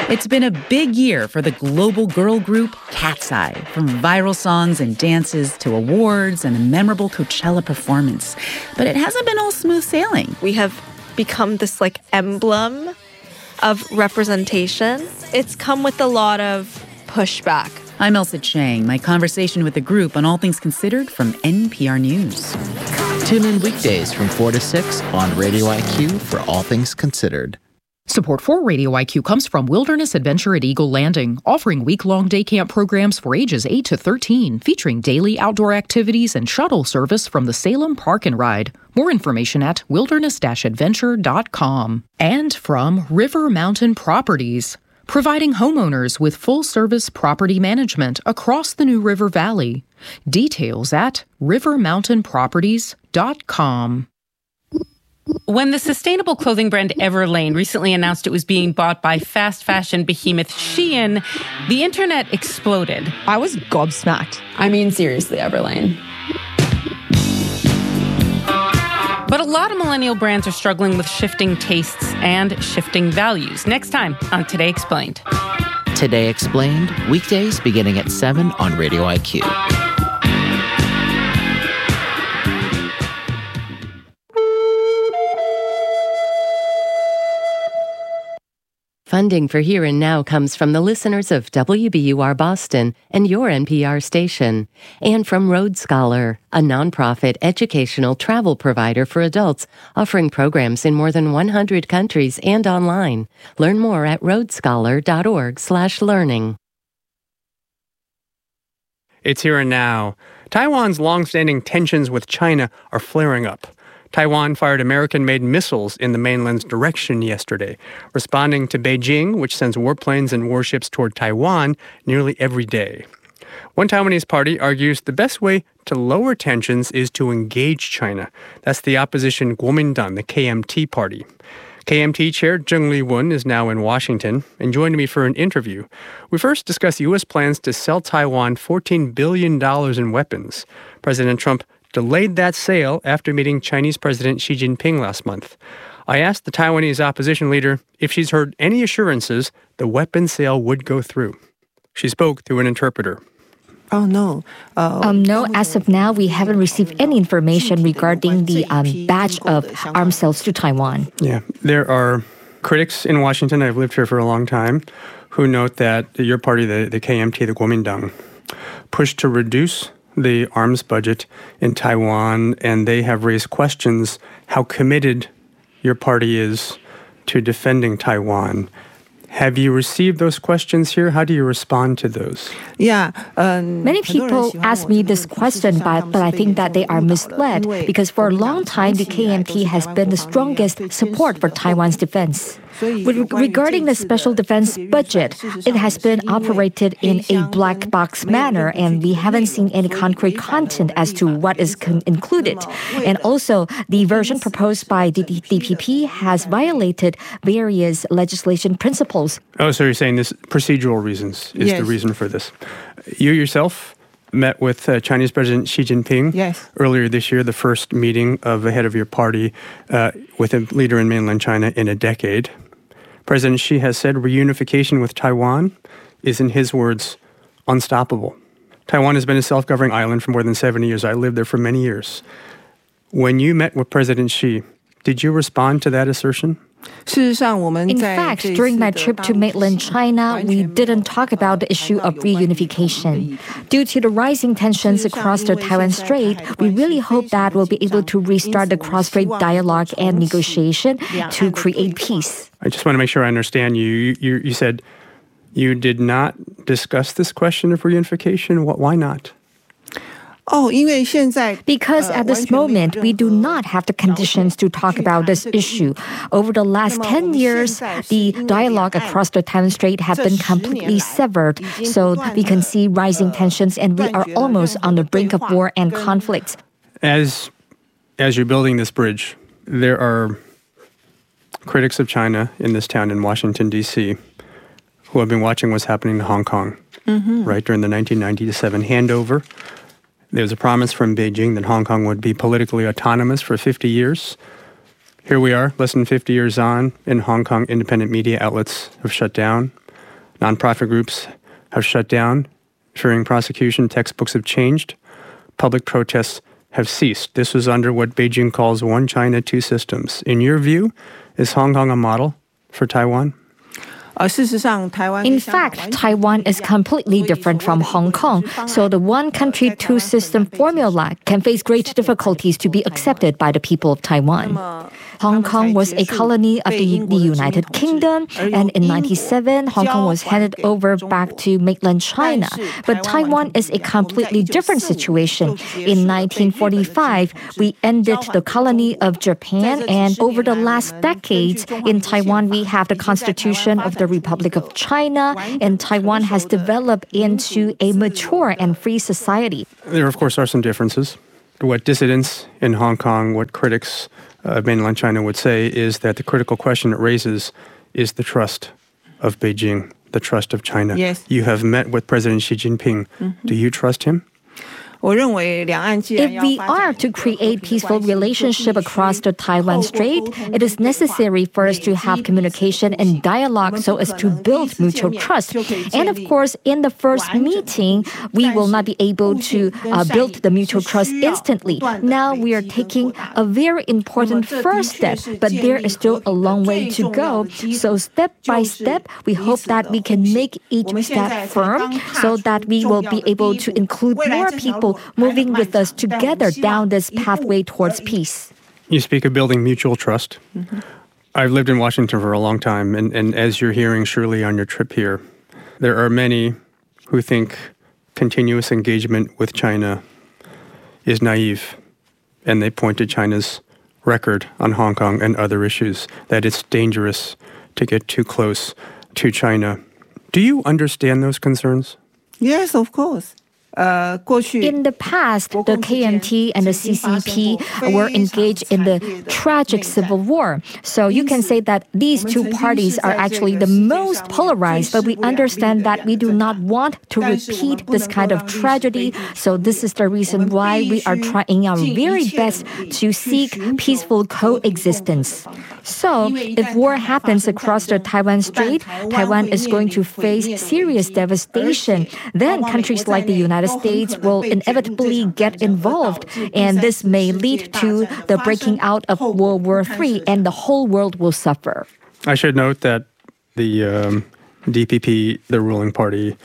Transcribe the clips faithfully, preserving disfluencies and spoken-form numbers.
It's been a big year for the global girl group Cat's Eye, from viral songs and dances to awards and a memorable Coachella performance. But it hasn't been all smooth sailing. We have become this like emblem of representation. It's come with a lot of pushback. I'm Elsa Chang. My conversation with the group on All Things Considered from N P R News. Tune in weekdays from four to six on Radio I Q for All Things Considered. Support for Radio I Q comes from Wilderness Adventure at Eagle Landing, offering week-long day camp programs for ages eight to thirteen, featuring daily outdoor activities and shuttle service from the Salem Park and Ride. More information at wilderness dash adventure dot com. And from River Mountain Properties, providing homeowners with full-service property management across the New River Valley. Details at river mountain properties dot com. When the sustainable clothing brand Everlane recently announced it was being bought by fast fashion behemoth Shein, the internet exploded. I was gobsmacked. I mean, seriously, Everlane. But a lot of millennial brands are struggling with shifting tastes and shifting values. Next time on Today Explained. Today Explained, weekdays beginning at seven on Radio I Q. Funding for Here and Now comes from the listeners of W B U R Boston and your N P R station, and from Road Scholar, a nonprofit educational travel provider for adults offering programs in more than one hundred countries and online. Learn more at road scholar dot org slash learning. It's Here and Now. Taiwan's long-standing tensions with China are flaring up. Taiwan fired American-made missiles in the mainland's direction yesterday, responding to Beijing, which sends warplanes and warships toward Taiwan nearly every day. One Taiwanese party argues the best way to lower tensions is to engage China. That's the opposition Kuomintang, the K M T party. K M T chair Zheng Li-wen is now in Washington and joined me for an interview. We first discussed U S plans to sell Taiwan fourteen billion dollars in weapons. President Trump delayed that sale after meeting Chinese President Xi Jinping last month. I asked the Taiwanese opposition leader if she's heard any assurances the weapon sale would go through. She spoke through an interpreter. Oh, no. Uh, um, no, as of now, we haven't received any information regarding the um, batch of arms sales to Taiwan. Yeah, there are critics in Washington, I've lived here for a long time, who note that your party, the, the K M T, the Kuomintang, pushed to reduce the arms budget in Taiwan, and they have raised questions how committed your party is to defending Taiwan. Have you received those questions here? How do you respond to those? Yeah. Um, Many people ask me this question, but, but I think that they are misled because for a long time, the K M T has been the strongest support for Taiwan's defense. With, regarding the special defense budget, it has been operated in a black box manner, and we haven't seen any concrete content as to what is con- included. And also, the version proposed by the D P P has violated various legislation principles. Oh, so you're saying this procedural reasons is Yes. the reason for this. You yourself met with uh, Chinese President Xi Jinping Yes. earlier this year, the first meeting of the head of your party uh, with a leader in mainland China in a decade. President Xi has said reunification with Taiwan is, in his words, unstoppable. Taiwan has been a self-governing island for more than seventy years. I lived there for many years. When you met with President Xi, did you respond to that assertion? In fact, during my trip to mainland China, we didn't talk about the issue of reunification. Due to the rising tensions across the Taiwan Strait, we really hope that we'll be able to restart the cross-strait dialogue and negotiation to create peace. I just want to make sure I understand you. You, you, you said you did not discuss this question of reunification. What, why not? Because at this moment, we do not have the conditions to talk about this issue. Over the last ten years, the dialogue across the Taiwan Strait have been completely severed. So we can see rising tensions, and we are almost on the brink of war and conflict. As, as you're building this bridge, there are critics of China in this town in Washington, D C, who have been watching what's happening to Hong Kong, mm-hmm. right, during the nineteen ninety-seven handover. There was a promise from Beijing that Hong Kong would be politically autonomous for fifty years. Here we are, less than fifty years on, and Hong Kong independent media outlets have shut down. Nonprofit groups have shut down, fearing prosecution. Textbooks have changed. Public protests have ceased. This was under what Beijing calls one China, two systems. In your view, is Hong Kong a model for Taiwan? In fact, Taiwan is completely different from Hong Kong, so the one country, two system formula can face great difficulties to be accepted by the people of Taiwan. Hong Kong was a colony of the, the United Kingdom, and in ninety-seven, Hong Kong was handed over back to mainland China. But Taiwan is a completely different situation. In nineteen forty-five, we ended the colony of Japan, and over the last decades, in Taiwan, we have the Constitution of the Republic of China, and Taiwan has developed into a mature and free society. There, of course, are some differences. What dissidents in Hong Kong, what critics of mainland China would say is that the critical question it raises is the trust of Beijing, the trust of China. Yes. You have met with President Xi Jinping. Mm-hmm. Do you trust him? If we are to create peaceful relationship across the Taiwan Strait, it is necessary for us to have communication and dialogue so as to build mutual trust. And of course, in the first meeting, we will not be able to uh, build the mutual trust instantly. Now we are taking a very important first step, but there is still a long way to go. So step by step, we hope that we can make each step firm so that we will be able to include more people moving with us together down this pathway towards peace. You speak of building mutual trust. Mm-hmm. I've lived in Washington for a long time, and, and as you're hearing surely on your trip here, there are many who think continuous engagement with China is naive, and they point to China's record on Hong Kong and other issues, that it's dangerous to get too close to China. Do you understand those concerns? Yes, of course. In the past, the K M T and the C C P were engaged in the tragic civil war. So you can say that these two parties are actually the most polarized, but we understand that we do not want to repeat this kind of tragedy. So this is the reason why we are trying our very best to seek peaceful coexistence. So if war happens across the Taiwan Strait, Taiwan is going to face serious devastation. Then countries like the United States will inevitably get involved, and this may lead to the breaking out of World War Three, and the whole world will suffer. I should note that the um, D P P, the ruling party,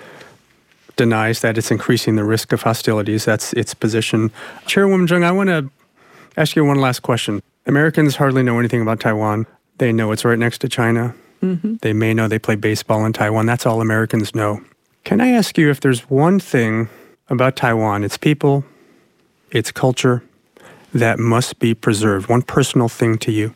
denies that it's increasing the risk of hostilities. That's its position. Chairwoman Zheng, I want to ask you one last question. Americans hardly know anything about Taiwan. They know it's right next to China. Mm-hmm. They may know they play baseball in Taiwan. That's all Americans know. Can I ask you if there's one thing about Taiwan, its people, its culture, that must be preserved? One personal thing to you?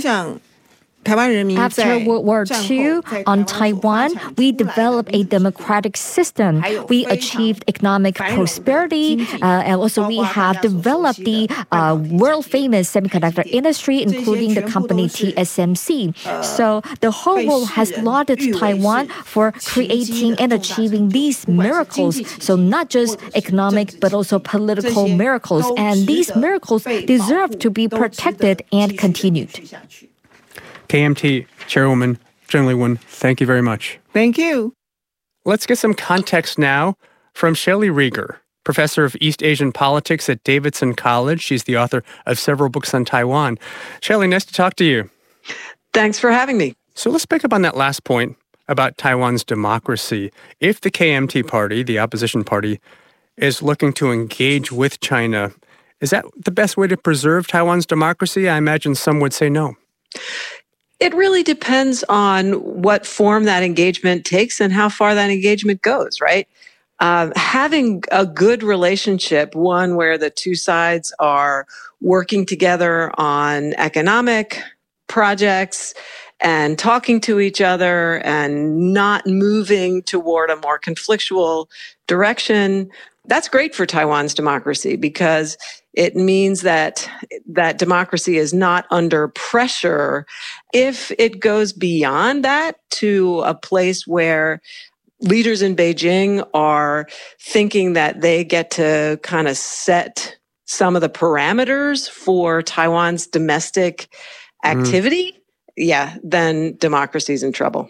After World War Two, on Taiwan, we developed a democratic system. We achieved economic prosperity, uh, and also we have developed the uh, world-famous semiconductor industry, including the company T S M C. So the whole world has lauded Taiwan for creating and achieving these miracles. So not just economic, but also political miracles. And these miracles deserve to be protected and continued. K M T Chairwoman Zheng Liwen, thank you very much. Thank you. Let's get some context now from Shelley Rieger, professor of East Asian politics at Davidson College. She's the author of several books on Taiwan. Shelley, nice to talk to you. Thanks for having me. So let's pick up on that last point about Taiwan's democracy. If the K M T party, the opposition party, is looking to engage with China, is that the best way to preserve Taiwan's democracy? I imagine some would say no. It really depends on what form that engagement takes and how far that engagement goes, right? Uh, having a good relationship, one where the two sides are working together on economic projects and talking to each other and not moving toward a more conflictual direction, that's great for Taiwan's democracy because it means that that democracy is not under pressure. If it goes beyond that to a place where leaders in Beijing are thinking that they get to kind of set some of the parameters for Taiwan's domestic activity, mm. yeah, then democracy's in trouble.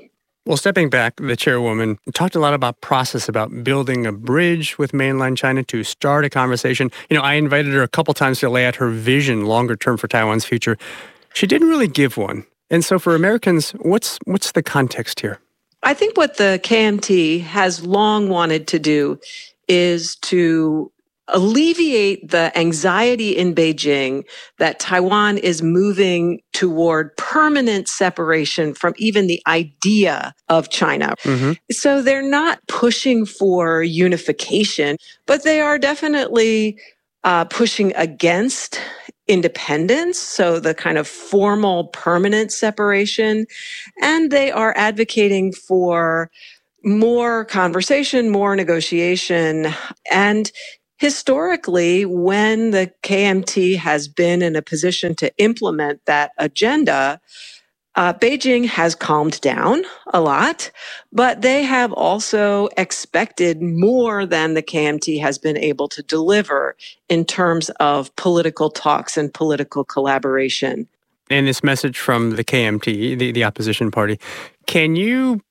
Well, stepping back, the chairwoman talked a lot about process, about building a bridge with mainland China to start a conversation. You know, I invited her a couple times to lay out her vision longer term for Taiwan's future. She didn't really give one. And so for Americans, what's what's the context here? I think what the K M T has long wanted to do is to alleviate the anxiety in Beijing that Taiwan is moving toward permanent separation from even the idea of China. Mm-hmm. So they're not pushing for unification, but they are definitely uh, pushing against independence, so the kind of formal permanent separation. And they are advocating for more conversation, more negotiation. And historically, when the K M T has been in a position to implement that agenda, uh, Beijing has calmed down a lot, but they have also expected more than the K M T has been able to deliver in terms of political talks and political collaboration. And this message from the K M T, the, the opposition party, can you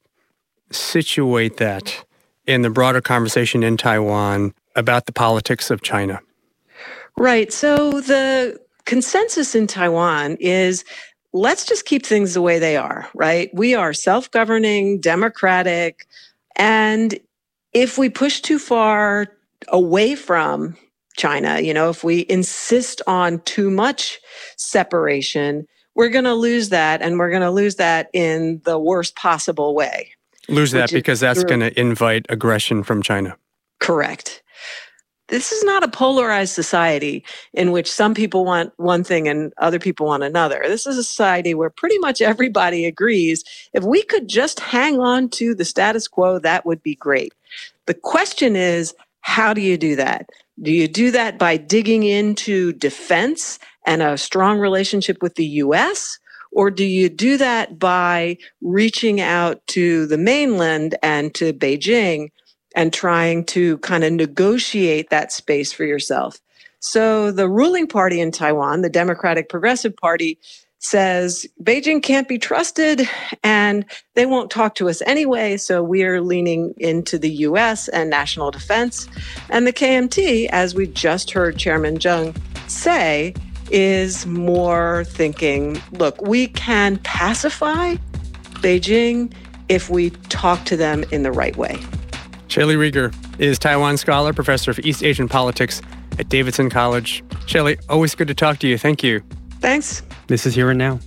situate that in the broader conversation in Taiwan about the politics of China? Right. So the consensus in Taiwan is, let's just keep things the way they are, right? We are self-governing, democratic, and if we push too far away from China, you know, if we insist on too much separation, we're going to lose that, and we're going to lose that in the worst possible way. Lose that because that's going to invite aggression from China. Correct. This is not a polarized society in which some people want one thing and other people want another. This is a society where pretty much everybody agrees. If we could just hang on to the status quo, that would be great. The question is, how do you do that? Do you do that by digging into defense and a strong relationship with the U S? Or do you do that by reaching out to the mainland and to Beijing and trying to kind of negotiate that space for yourself? So the ruling party in Taiwan, the Democratic Progressive Party, says Beijing can't be trusted and they won't talk to us anyway, so we're leaning into the U S and national defense. And the K M T, as we just heard Chairman Zheng say, is more thinking, look, we can pacify Beijing if we talk to them in the right way. Shaylee Rieger is Taiwan scholar, professor of East Asian politics at Davidson College. Shaylee, always good to talk to you. Thank you. Thanks. This is Here and Now.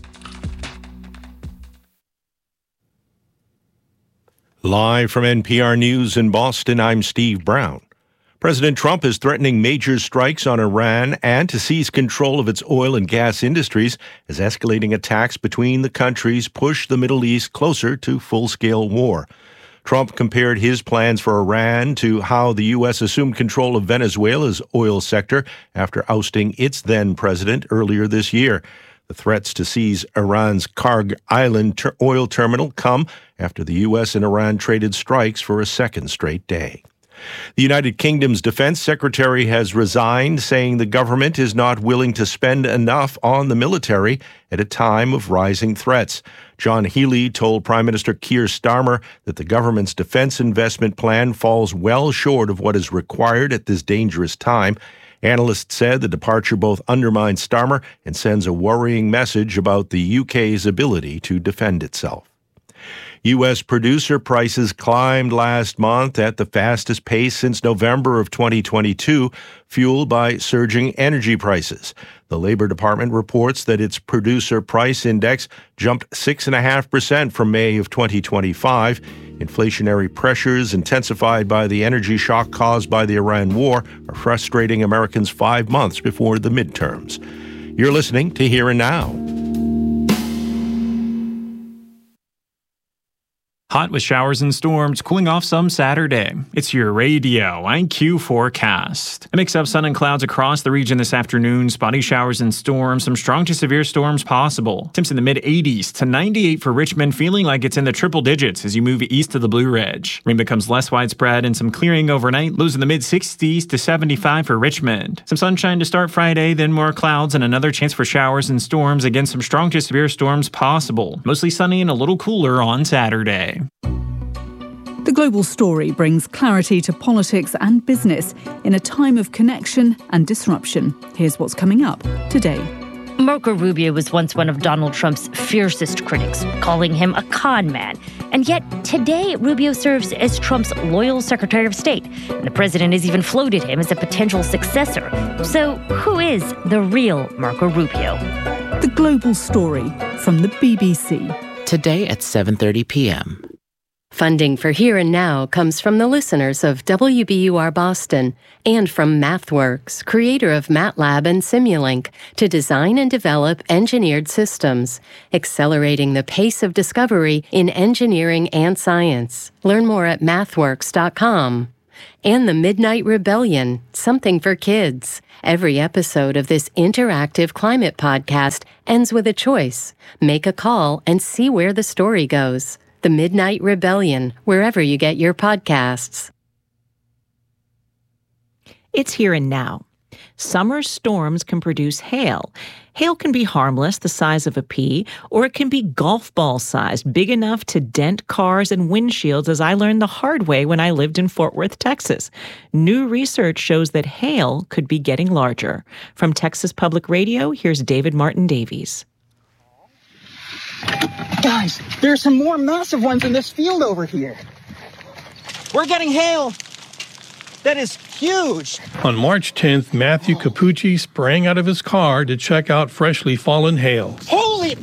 Live from N P R News in Boston, I'm Steve Brown. President Trump is threatening major strikes on Iran and to seize control of its oil and gas industries as escalating attacks between the countries push the Middle East closer to full-scale war. Trump compared his plans for Iran to how the U S assumed control of Venezuela's oil sector after ousting its then president earlier this year. The threats to seize Iran's Karg Island ter- oil terminal come after the U S and Iran traded strikes for a second straight day. The United Kingdom's defense secretary has resigned, saying the government is not willing to spend enough on the military at a time of rising threats. John Healey told Prime Minister Keir Starmer that the government's defense investment plan falls well short of what is required at this dangerous time. Analysts said the departure both undermines Starmer and sends a worrying message about the U K's ability to defend itself. U S producer prices climbed last month at the fastest pace since November of twenty twenty-two, fueled by surging energy prices. The Labor Department reports that its producer price index jumped six point five percent from May of twenty twenty-five. Inflationary pressures intensified by the energy shock caused by the Iran war are frustrating Americans five months before the midterms. You're listening to Here and Now. Hot with showers and storms, cooling off some Saturday. It's your Radio I Q forecast. A mix of sun and clouds across the region this afternoon, spotty showers and storms, some strong to severe storms possible. Temps in the mid eighties to ninety-eight for Richmond, feeling like it's in the triple digits as you move east of the Blue Ridge. Rain becomes less widespread and some clearing overnight, lows in the mid sixties to seventy-five for Richmond. Some sunshine to start Friday, then more clouds and another chance for showers and storms. Again, some strong to severe storms possible. Mostly sunny and a little cooler on Saturday. The Global Story brings clarity to politics and business in a time of connection and disruption. Here's what's coming up today. Marco Rubio was once one of Donald Trump's fiercest critics, calling him a con man. And yet, today, Rubio serves as Trump's loyal Secretary of State. And the president has even floated him as a potential successor. So, who is the real Marco Rubio? The Global Story from the B B C. Today at seven thirty p.m. Funding for Here and Now comes from the listeners of W B U R Boston and from MathWorks, creator of MATLAB and Simulink, to design and develop engineered systems, accelerating the pace of discovery in engineering and science. Learn more at mathworks dot com. And the Midnight Rebellion, something for kids. Every episode of this interactive climate podcast ends with a choice. Make a call and see where the story goes. The Midnight Rebellion, wherever you get your podcasts. It's here and now. Summer storms can produce hail. Hail can be harmless, the size of a pea, or it can be golf ball sized, big enough to dent cars and windshields, as I learned the hard way when I lived in Fort Worth, Texas. New research shows that hail could be getting larger. From Texas Public Radio, here's David Martin Davies. Guys, there are some more massive ones in this field over here. We're getting hail. That is huge. On March tenth, Matthew Capucci sprang out of his car to check out freshly fallen hail. Holy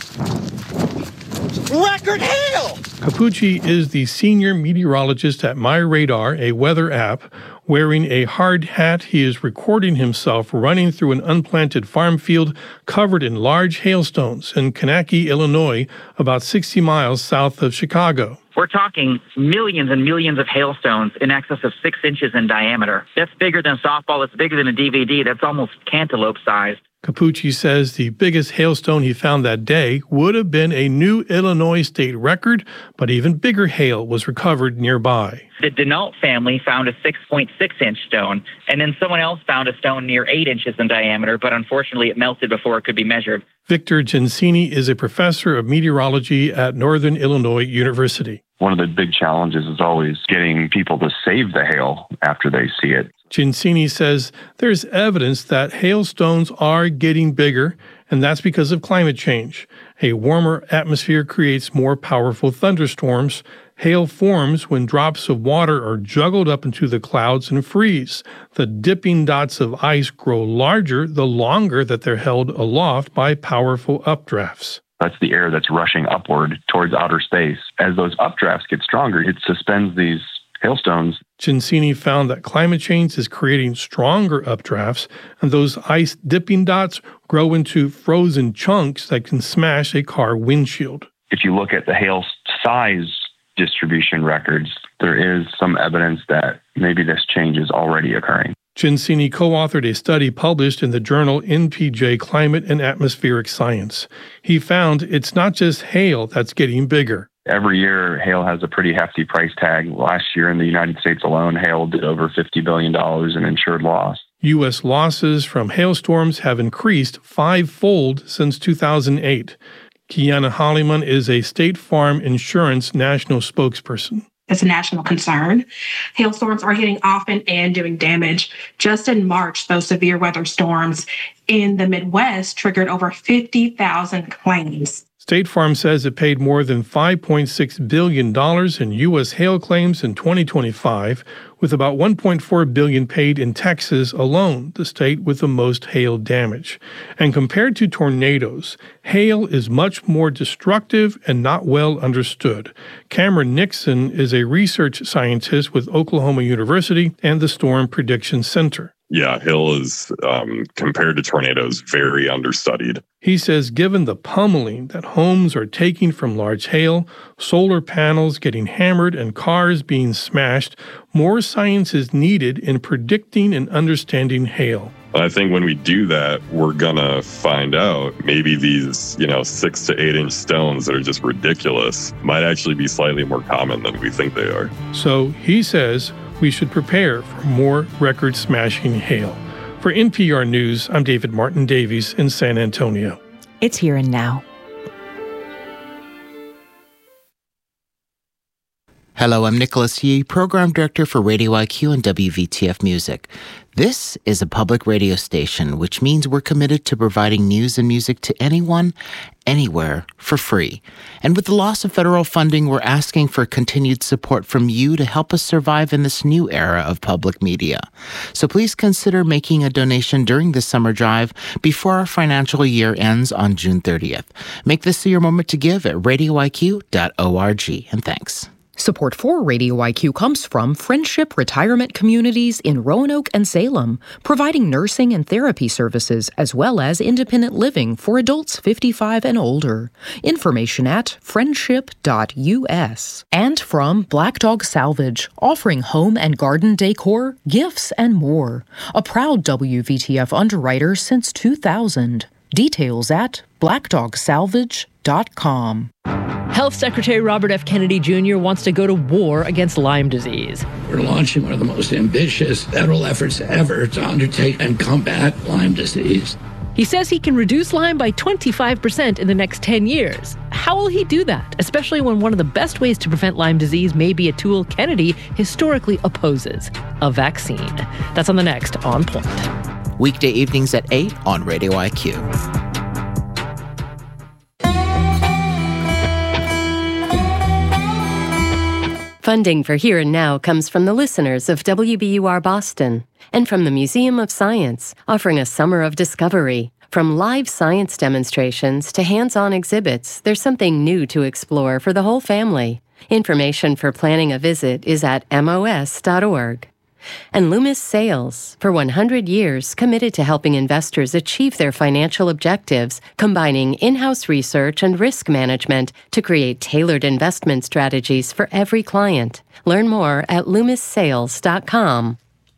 record hail! Capucci is the senior meteorologist at MyRadar, a weather app. Wearing a hard hat, he is recording himself running through an unplanted farm field covered in large hailstones in Kankakee, Illinois, about sixty miles south of Chicago. We're talking millions and millions of hailstones in excess of six inches in diameter. That's bigger than a softball. That's bigger than a D V D. That's almost cantaloupe-sized. Capucci says the biggest hailstone he found that day would have been a new Illinois state record, but even bigger hail was recovered nearby. The Denault family found a six point six inch stone, and then someone else found a stone near eight inches in diameter, but unfortunately it melted before it could be measured. Victor Gensini is a professor of meteorology at Northern Illinois University. One of the big challenges is always getting people to save the hail after they see it. Gensini says there's evidence that hailstones are getting bigger, and that's because of climate change. A warmer atmosphere creates more powerful thunderstorms. Hail forms when drops of water are juggled up into the clouds and freeze. The dipping dots of ice grow larger the longer that they're held aloft by powerful updrafts. That's the air that's rushing upward towards outer space. As those updrafts get stronger, it suspends these hailstones. Gensini found that climate change is creating stronger updrafts, and those ice dipping dots grow into frozen chunks that can smash a car windshield. If you look at the hail size distribution records, there is some evidence that maybe this change is already occurring. Gensini co-authored a study published in the journal N P J Climate and Atmospheric Science. He found it's not just hail that's getting bigger. Every year, hail has a pretty hefty price tag. Last year in the United States alone, hail did over fifty billion dollars in insured loss. U S losses from hailstorms have increased fivefold since two thousand eight. Kiana Holliman is a State Farm Insurance national spokesperson. It's a national concern. Hailstorms are hitting often and doing damage. Just in March, those severe weather storms in the Midwest triggered over fifty thousand claims. State Farm says it paid more than five point six billion dollars in U S hail claims in twenty twenty-five, with about one point four billion dollars paid in Texas alone, the state with the most hail damage. And compared to tornadoes, hail is much more destructive and not well understood. Cameron Nixon is a research scientist with Oklahoma University and the Storm Prediction Center. Yeah, hail is, um, compared to tornadoes, very understudied. He says given the pummeling that homes are taking from large hail, solar panels getting hammered, and cars being smashed, more science is needed in predicting and understanding hail. I think when we do that, we're gonna find out maybe these, you know, six to eight inch stones that are just ridiculous might actually be slightly more common than we think they are. So he says we should prepare for more record-smashing hail. For N P R News, I'm David Martin Davies in San Antonio. It's here and now. Hello, I'm Nicholas Yee, Program Director for Radio I Q and W V T F Music. This is a public radio station, which means we're committed to providing news and music to anyone, anywhere, for free. And with the loss of federal funding, we're asking for continued support from you to help us survive in this new era of public media. So please consider making a donation during the summer drive before our financial year ends on June thirtieth. Make this your moment to give at radio I Q dot org, and thanks. Support for Radio I Q comes from Friendship Retirement Communities in Roanoke and Salem, providing nursing and therapy services as well as independent living for adults fifty-five and older. Information at friendship dot U S. And from Black Dog Salvage, offering home and garden decor, gifts, and more. A proud W V T F underwriter since two thousand. Details at black dog salvage dot com. Health Secretary Robert F. Kennedy Junior wants to go to war against Lyme disease. We're launching one of the most ambitious federal efforts ever to undertake and combat Lyme disease. He says he can reduce Lyme by twenty-five percent in the next ten years. How will he do that, especially when one of the best ways to prevent Lyme disease may be a tool Kennedy historically opposes, a vaccine? That's on the next On Point. Weekday evenings at eight on Radio I Q. Funding for Here and Now comes from the listeners of W B U R Boston and from the Museum of Science, offering a summer of discovery. From live science demonstrations to hands-on exhibits, there's something new to explore for the whole family. Information for planning a visit is at M O S dot org. And Loomis Sales, for one hundred years, committed to helping investors achieve their financial objectives, combining in-house research and risk management to create tailored investment strategies for every client. Learn more at loomis sales dot com.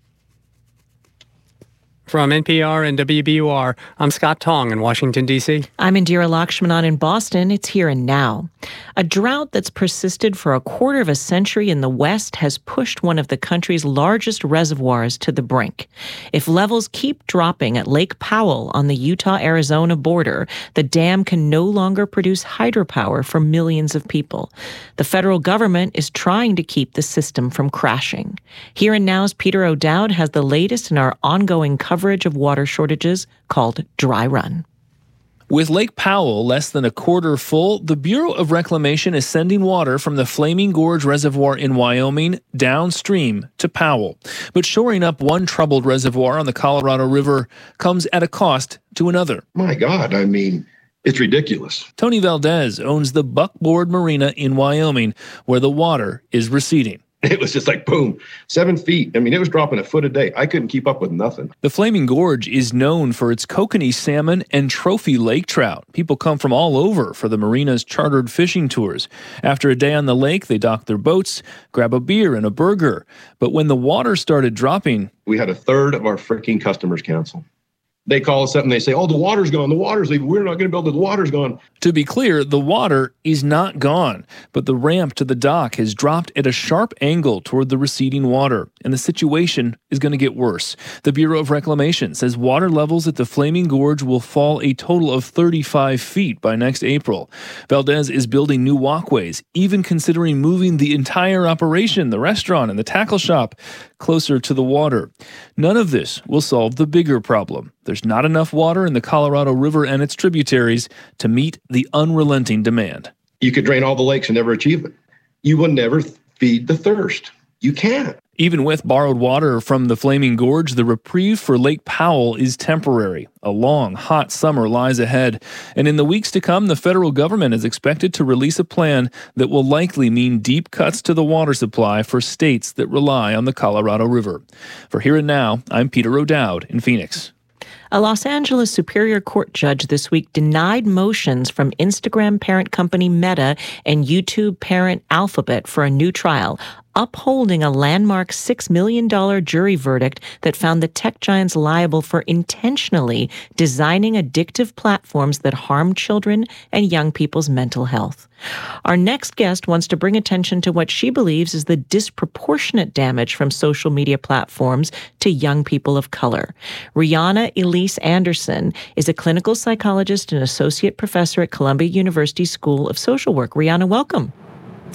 From N P R and W B U R, I'm Scott Tong in Washington, D C. I'm Indira Lakshmanan in Boston. It's Here and Now. A drought that's persisted for a quarter of a century in the West has pushed one of the country's largest reservoirs to the brink. If levels keep dropping at Lake Powell on the Utah-Arizona border, the dam can no longer produce hydropower for millions of people. The federal government is trying to keep the system from crashing. Here and Now's Peter O'Dowd has the latest in our ongoing coverage of water shortages called Dry Run. With Lake Powell less than a quarter full, the Bureau of Reclamation is sending water from the Flaming Gorge Reservoir in Wyoming downstream to Powell. But shoring up one troubled reservoir on the Colorado River comes at a cost to another. My God, I mean, it's ridiculous. Tony Valdez owns the Buckboard Marina in Wyoming, where the water is receding. It was just like, boom, seven feet. I mean, it was dropping a foot a day. I couldn't keep up with nothing. The Flaming Gorge is known for its kokanee salmon and trophy lake trout. People come from all over for the marina's chartered fishing tours. After a day on the lake, they dock their boats, grab a beer and a burger. But when the water started dropping... We had a third of our freaking customers cancel. They call us up and they say, oh, the water's gone, the water's leaving, we're not going to build it, the water's gone. To be clear, the water is not gone, but the ramp to the dock has dropped at a sharp angle toward the receding water, and the situation is going to get worse. The Bureau of Reclamation says water levels at the Flaming Gorge will fall a total of thirty-five feet by next April. Valdez is building new walkways, even considering moving the entire operation, the restaurant and the tackle shop, closer to the water. None of this will solve the bigger problem. There's not enough water in the Colorado River and its tributaries to meet the unrelenting demand. You could drain all the lakes and never achieve it. You will never feed the thirst. You can't. Even with borrowed water from the Flaming Gorge, the reprieve for Lake Powell is temporary. A long, hot summer lies ahead. And in the weeks to come, the federal government is expected to release a plan that will likely mean deep cuts to the water supply for states that rely on the Colorado River. For Here and Now, I'm Peter O'Dowd in Phoenix. A Los Angeles Superior Court judge this week denied motions from Instagram parent company Meta and YouTube parent Alphabet for a new trial, upholding a landmark six million dollars jury verdict that found the tech giants liable for intentionally designing addictive platforms that harm children and young people's mental health. Our next guest wants to bring attention to what she believes is the disproportionate damage from social media platforms to young people of color. Rihanna Elise Anderson is a clinical psychologist and associate professor at Columbia University School of Social Work. Rihanna, welcome.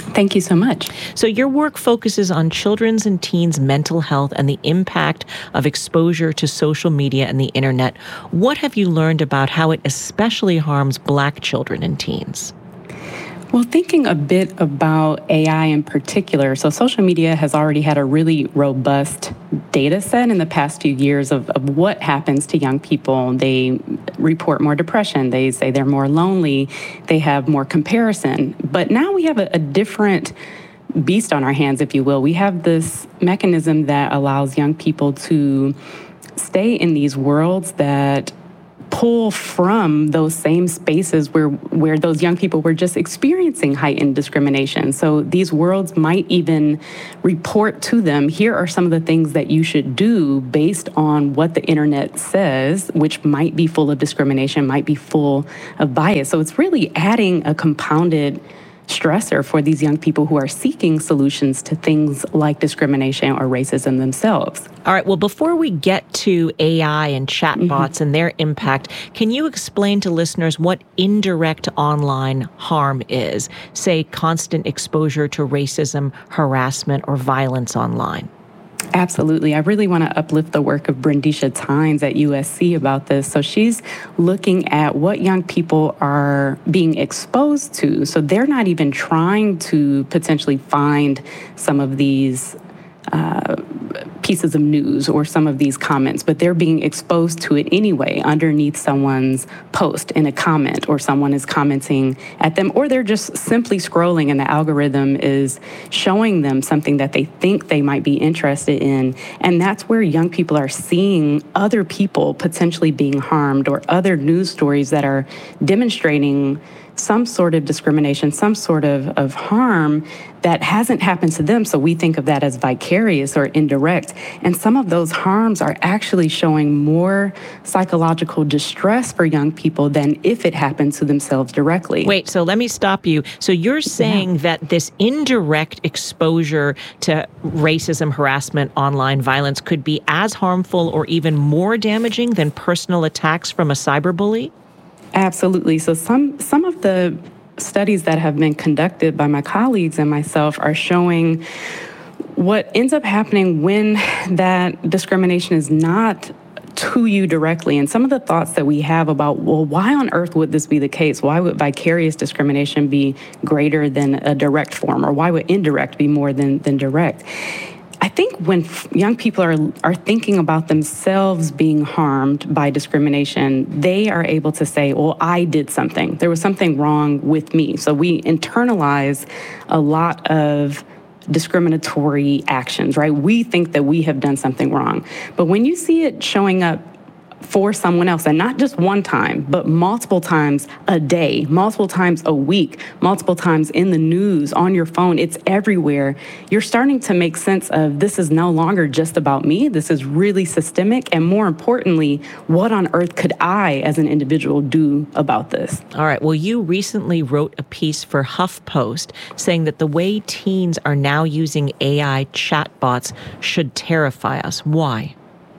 Thank you so much. So your work focuses on children's and teens' mental health and the impact of exposure to social media and the internet. What have you learned about how it especially harms Black children and teens? Well, thinking a bit about A I in particular, so social media has already had a really robust data set in the past few years of, of what happens to young people. They report more depression. They say they're more lonely. They have more comparison. But now we have a, a different beast on our hands, if you will. We have this mechanism that allows young people to stay in these worlds that pull from those same spaces where where those young people were just experiencing heightened discrimination. So these worlds might even report to them, here are some of the things that you should do based on what the internet says, which might be full of discrimination, might be full of bias. So it's really adding a compounded stressor for these young people who are seeking solutions to things like discrimination or racism themselves. All right, well, before we get to A I and chatbots mm-hmm. and their impact, can you explain to listeners what indirect online harm is? Say, constant exposure to racism, harassment, or violence online. Absolutely. I really want to uplift the work of Brendisha Tynes at U S C about this. So she's looking at what young people are being exposed to. So they're not even trying to potentially find some of these uh, pieces of news or some of these comments, but they're being exposed to it anyway underneath someone's post in a comment, or someone is commenting at them, or they're just simply scrolling and the algorithm is showing them something that they think they might be interested in. And that's where young people are seeing other people potentially being harmed, or other news stories that are demonstrating some sort of discrimination, some sort of, of harm that hasn't happened to them. So we think of that as vicarious or indirect. And some of those harms are actually showing more psychological distress for young people than if it happened to themselves directly. Wait, so let me stop you. So you're saying yeah. that this indirect exposure to racism, harassment, online violence could be as harmful or even more damaging than personal attacks from a cyberbully? Absolutely. So some some of the studies that have been conducted by my colleagues and myself are showing what ends up happening when that discrimination is not to you directly. And some of the thoughts that we have about, well, why on earth would this be the case? Why would vicarious discrimination be greater than a direct form? Or why would indirect be more than, than direct? I think when f- young people are are thinking about themselves being harmed by discrimination, they are able to say, well, I did something. There was something wrong with me. So we internalize a lot of discriminatory actions, right? We think that we have done something wrong. But when you see it showing up for someone else, and not just one time, but multiple times a day, multiple times a week, multiple times in the news, on your phone, it's everywhere. You're starting to make sense of, this is no longer just about me. This is really systemic. And more importantly, what on earth could I as an individual do about this? All right. Well, you recently wrote a piece for HuffPost saying that the way teens are now using A I chatbots should terrify us. Why?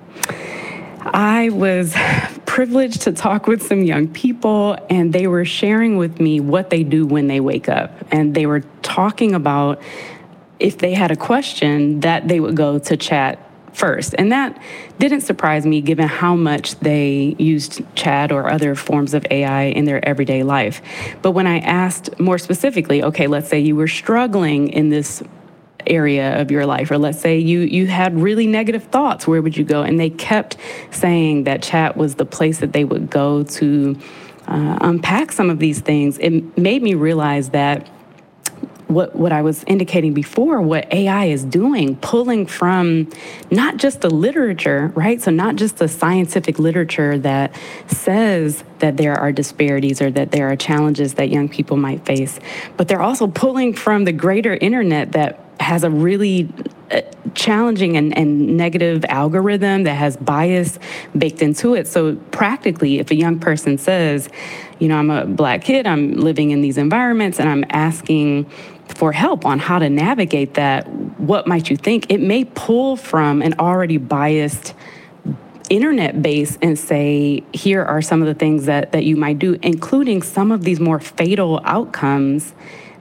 I was privileged to talk with some young people, and they were sharing with me what they do when they wake up. And they were talking about, if they had a question, that they would go to chat first. And that didn't surprise me, given how much they used chat or other forms of A I in their everyday life. But when I asked more specifically, okay, let's say you were struggling in this area of your life, or let's say you you had really negative thoughts, where would you go? And they kept saying that chat was the place that they would go to uh, unpack some of these things. It made me realize that what what I was indicating before, what A I is doing, pulling from not just the literature, right? So not just the scientific literature that says that there are disparities or that there are challenges that young people might face, but they're also pulling from the greater internet that has a really uh, challenging and, and negative algorithm that has bias baked into it. So practically, if a young person says, you know, I'm a Black kid, I'm living in these environments, and I'm asking for help on how to navigate that, what might you think? It may pull from an already biased internet base and say, here are some of the things that, that you might do, including some of these more fatal outcomes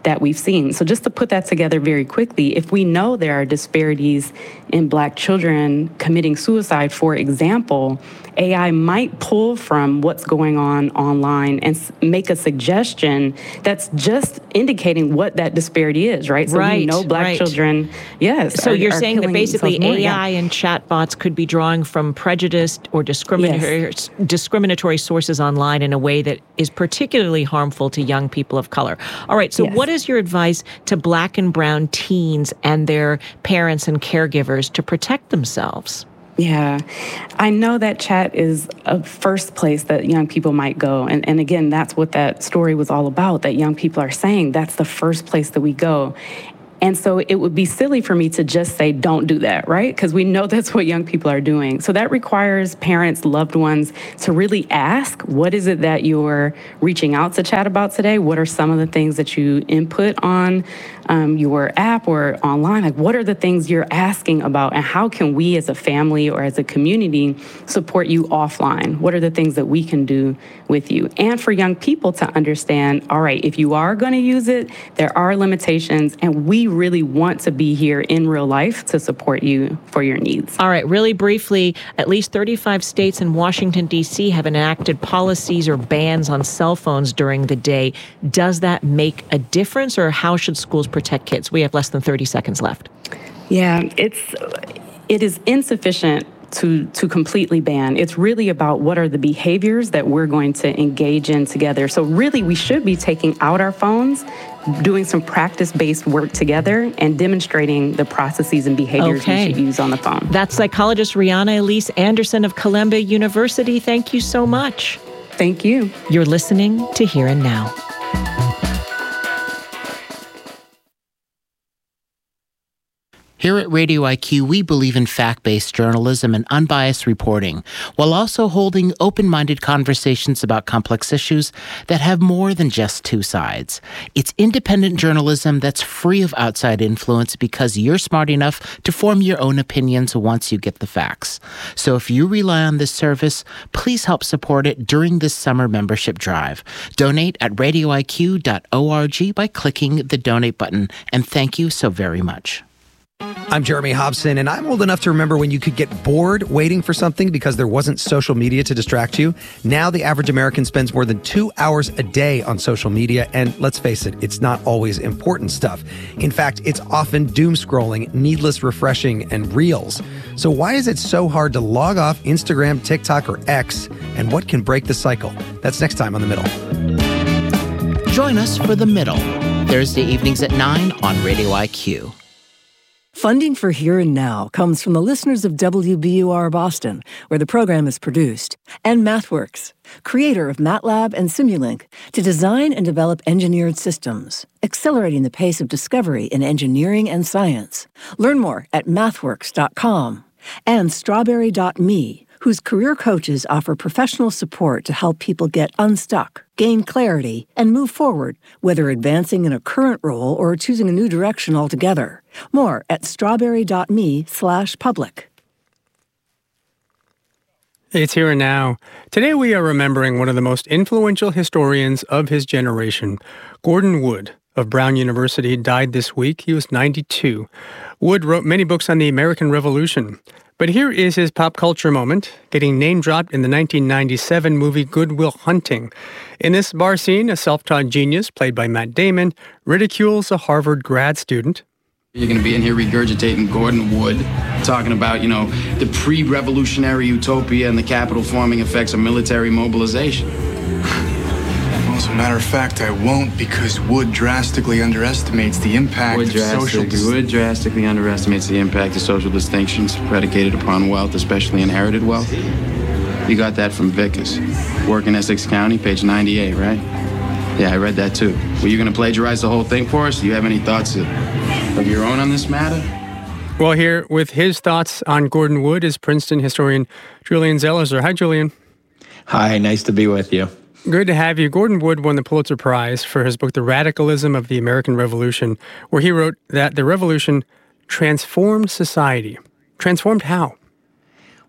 that we've seen. So just to put that together very quickly, if we know there are disparities in Black children committing suicide, for example, A I might pull from what's going on online and make a suggestion that's just indicating what that disparity is, right? So right, we know Black right. children, yes. So are, you're are saying that basically more, A I yeah. and chatbots could be drawing from prejudiced or discriminatory, yes. discriminatory sources online in a way that is particularly harmful to young people of color. All right, so yes. what is your advice to Black and brown teens and their parents and caregivers to protect themselves? Yeah, I know that chat is a first place that young people might go. And, and again, that's what that story was all about, that young people are saying that's the first place that we go. And so it would be silly for me to just say, don't do that, right? Because we know that's what young people are doing. So that requires parents, loved ones to really ask, what is it that you're reaching out to chat about today? What are some of the things that you input on um, your app or online? Like, what are the things you're asking about? And how can we as a family or as a community support you offline? What are the things that we can do with you? And for young people to understand, all right, if you are going to use it, there are limitations, and we really want to be here in real life to support you for your needs. All right, really briefly, at least thirty-five states and Washington, D C have enacted policies or bans on cell phones during the day. Does that make a difference, or how should schools protect kids? We have less than thirty seconds left. Yeah, it's it is insufficient to to completely ban. It's really about what are the behaviors that we're going to engage in together. So really, we should be taking out our phones, doing some practice-based work together, and demonstrating the processes and behaviors okay. we should use on the phone. That's psychologist Rihanna Elise Anderson of Columbia University. Thank you so much. Thank you. You're listening to Here and Now. Here at Radio I Q, we believe in fact-based journalism and unbiased reporting, while also holding open-minded conversations about complex issues that have more than just two sides. It's independent journalism that's free of outside influence because you're smart enough to form your own opinions once you get the facts. So if you rely on this service, please help support it during this summer membership drive. Donate at radio I Q dot org by clicking the donate button, and thank you so very much. I'm Jeremy Hobson, and I'm old enough to remember when you could get bored waiting for something because there wasn't social media to distract you. Now the average American spends more than two hours a day on social media, and let's face it, it's not always important stuff. In fact, it's often doom scrolling, needless refreshing, and reels. So why is it so hard to log off Instagram, TikTok, or X, and what can break the cycle? That's next time on The Middle. Join us for The Middle, Thursday evenings at nine on Radio I Q. Funding for Here and Now comes from the listeners of W B U R Boston, where the program is produced, and MathWorks, creator of MATLAB and Simulink, to design and develop engineered systems, accelerating the pace of discovery in engineering and science. Learn more at mathworks dot com. And strawberry dot me, whose career coaches offer professional support to help people get unstuck, gain clarity, and move forward, whether advancing in a current role or choosing a new direction altogether. More at strawberry dot me slash public. It's Here and Now. Today we are remembering one of the most influential historians of his generation. Gordon Wood of Brown University died this week. He was ninety-two. Wood wrote many books on the American Revolution. But here is his pop culture moment, getting name-dropped in the nineteen ninety-seven movie Good Will Hunting. In this bar scene, a self-taught genius, played by Matt Damon, ridicules a Harvard grad student. You're going to be in here regurgitating Gordon Wood, talking about, you know, the pre-revolutionary utopia and the capital forming effects of military mobilization. Well, as a matter of fact, I won't, because Wood drastically underestimates the impact Wood of social... Dis- Wood drastically underestimates the impact of social distinctions predicated upon wealth, especially inherited wealth. You got that from Vickers. Work in Essex County, page ninety-eight, right? Yeah, I read that too. Were you going to plagiarize the whole thing for us? Do you have any thoughts of, of your own on this matter? Well, here with his thoughts on Gordon Wood is Princeton historian Julian Zelizer. Hi, Julian. Hi, nice to be with you. Good to have you. Gordon Wood won the Pulitzer Prize for his book, The Radicalism of the American Revolution, where he wrote that the revolution transformed society. Transformed how?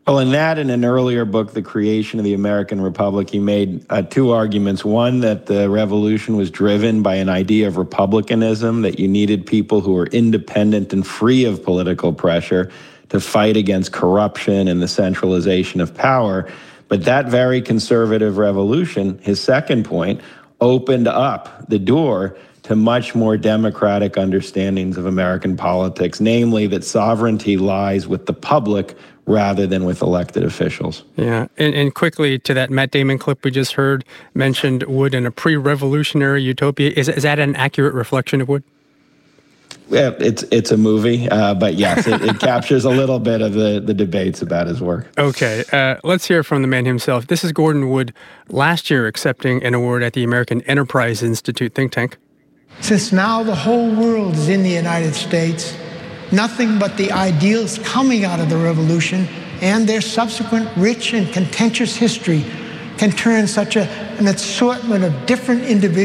Well, in that and an earlier book, The Creation of the American Republic, he made uh, two arguments. One, that the revolution was driven by an idea of republicanism, that you needed people who were independent and free of political pressure to fight against corruption and the centralization of power. But that very conservative revolution, his second point, opened up the door to much more democratic understandings of American politics, namely that sovereignty lies with the public rather than with elected officials. Yeah, and, and quickly to that Matt Damon clip we just heard mentioned Wood in a pre-revolutionary utopia. Is, is that an accurate reflection of Wood? Yeah, it's it's a movie, uh, but yes, it, it captures a little bit of the, the debates about his work. Okay, uh, let's hear from the man himself. This is Gordon Wood, last year accepting an award at the American Enterprise Institute think tank. Since now the whole world is in the United States, nothing but the ideals coming out of the revolution and their subsequent rich and contentious history can turn such a, an assortment of different individuals